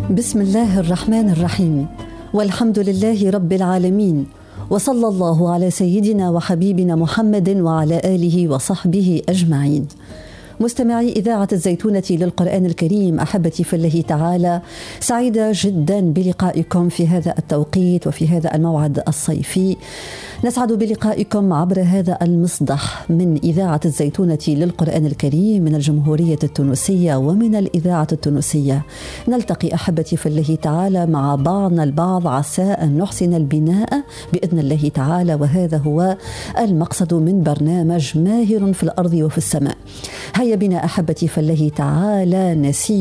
بسم الله الرحمن الرحيم، والحمد لله رب العالمين، وصلى الله على سيدنا وحبيبنا محمد وعلى آله وصحبه أجمعين. مستمعي إذاعة الزيتونة للقرآن الكريم، أحبتي في الله تعالى، سعيدة جدا بلقائكم في هذا التوقيت وفي هذا الموعد الصيفي. نسعد بلقائكم عبر هذا المصدح من إذاعة الزيتونة للقرآن الكريم من الجمهورية التونسية ومن الإذاعة التونسية. نلتقي أحبتي في الله تعالى مع بعضنا البعض عسى أن نحسن البناء بإذن الله تعالى، وهذا هو المقصد من برنامج ماهر في الأرض وفي السماء. هيا بنا أحبتي في الله تعالى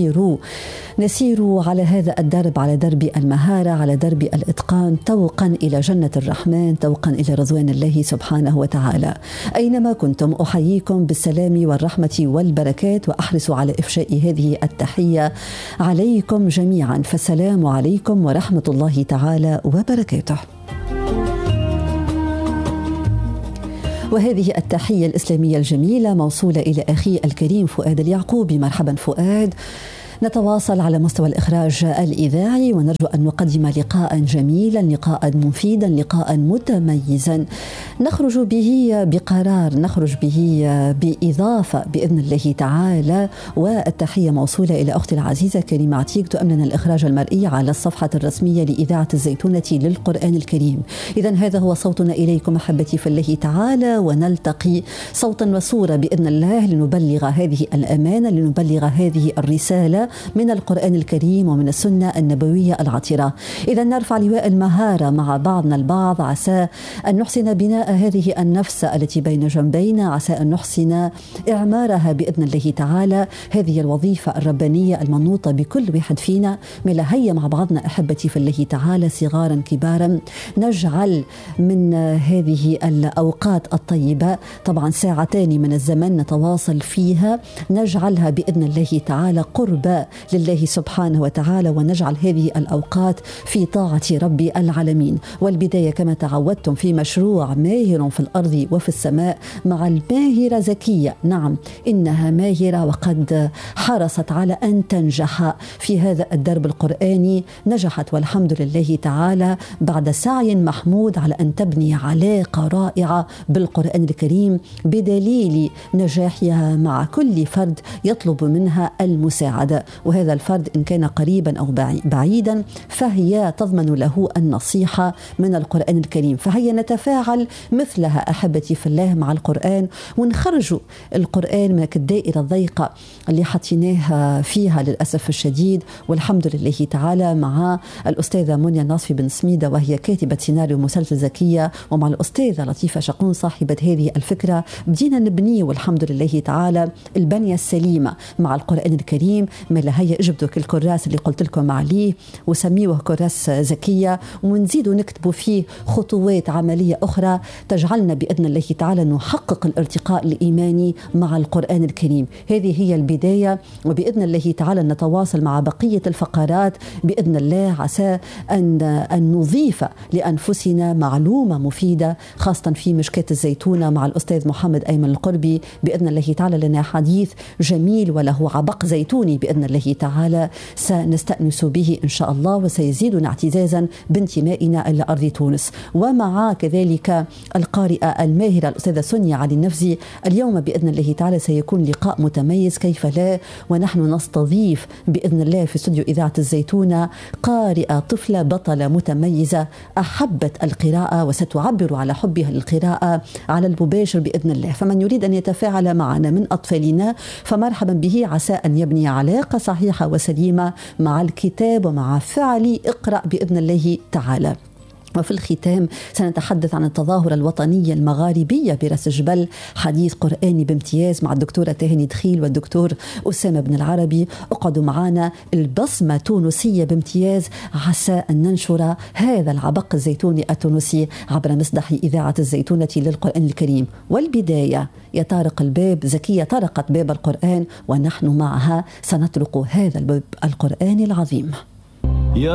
نسير على هذا الدرب، على درب المهارة، على درب الإتقان، توقا إلى جنة الرحمن، توقا إلى رضوان الله سبحانه وتعالى. أينما كنتم أحييكم بالسلام والرحمة والبركات، وأحرص على إفشاء هذه التحية عليكم جميعا، فالسلام عليكم ورحمة الله تعالى وبركاته. وهذه التحية الإسلامية الجميلة موصولة إلى أخي الكريم فؤاد اليعقوبي. مرحبا فؤاد. نتواصل على مستوى الإخراج الإذاعي، ونرجو أن نقدم لقاء جميلا، لقاء مفيدا، لقاء متميزا نخرج به بقرار، نخرج به بإضافة بإذن الله تعالى. والتحية موصولة إلى أختي العزيزة كريمة عتيق، تؤمن الإخراج المرئي على الصفحة الرسمية لإذاعة الزيتونة للقرآن الكريم. إذن هذا هو صوتنا إليكم أحبتي في الله تعالى، ونلتقي صوتا وصورة بإذن الله لنبلغ هذه الأمانة، لنبلغ هذه الرسالة من القرآن الكريم ومن السنة النبوية العطرة. إذا نرفع لواء المهارة مع بعضنا البعض، عسى أن نحسن بناء هذه النفس التي بين جنبينا، عسى أن نحسن إعمارها بإذن الله تعالى. هذه الوظيفة الربانية المنوطة بكل واحد فينا. ملا هيا مع بعضنا أحبتي في الله تعالى، صغارا كبارا، نجعل من هذه الأوقات الطيبة، طبعا ساعتان من الزمن نتواصل فيها، نجعلها بإذن الله تعالى قرب لله سبحانه وتعالى، ونجعل هذه الأوقات في طاعة رب العالمين. والبداية كما تعودتم في مشروع ماهر في الأرض وفي السماء مع الماهرة زكية. نعم، إنها ماهرة وقد حرصت على أن تنجح في هذا الدرب القرآني. نجحت والحمد لله تعالى بعد سعي محمود على أن تبني علاقة رائعة بالقرآن الكريم، بدليل نجاحها مع كل فرد يطلب منها المساعدة. وهذا الفرد إن كان قريبا أو بعيدا فهي تضمن له النصيحة من القرآن الكريم. فهيا نتفاعل مثلها أحبتي في الله مع القرآن، ونخرج القرآن من الدائرة الضيقة اللي حطيناها فيها للأسف الشديد. والحمد لله تعالى مع الأستاذة منيا ناصفي بن سميدة، وهي كاتبة سيناريو مسلسل زكية، ومع الأستاذة لطيفة شقون صاحبة هذه الفكرة، بدينا نبني والحمد لله تعالى البنية السليمة مع القرآن الكريم. ملا هيا اجبدوا الكراس اللي قلت لكم عليه وسميوه كراس زكية، ونزيدوا نكتبوا فيه خطوات عملية أخرى تجعلنا بإذن الله تعالى نحقق الارتقاء الإيماني مع القرآن الكريم. هذه هي البداية، وبإذن الله تعالى نتواصل مع بقية الفقرات بإذن الله، عسى أن نضيف لأنفسنا معلومة مفيدة، خاصة في مشكاة الزيتونة مع الأستاذ محمد أيمن القربي. بإذن الله تعالى لنا حديث جميل وله عبق زيتوني بإذن الله تعالى سنستأنس به إن شاء الله، وسيزيدنا اعتزازا بانتمائنا إلى أرض تونس. ومع كذلك القارئة الماهرة الأستاذة سونيا علي النفزي. اليوم بإذن الله تعالى سيكون لقاء متميز، كيف لا، ونحن نستضيف بإذن الله في استوديو إذاعة الزيتونة قارئة طفلة بطلة متميزة أحبت القراءة وستعبر على حبها للقراءة على المباشر بإذن الله. فمن يريد أن يتفاعل معنا من أطفالنا فمرحبا به، عسى أن يبني علاقة صحيحة وسليمة مع الكتاب ومع فعل اقرأ بإذن الله تعالى. وفي الختام سنتحدث عن التظاهرة الوطنية المغاربية برأس جبل، حديث قرآني بامتياز مع الدكتورة تهاني دخيل والدكتور أسامة بن العربي. اقعدوا معنا، البصمة تونسية بامتياز، عسى أن ننشر هذا العبق الزيتوني التونسي عبر مصدح إذاعة الزيتونة للقرآن الكريم. والبداية يطارق الباب، زكية طرقت باب القرآن ونحن معها سنطرق هذا الباب القرآني العظيم.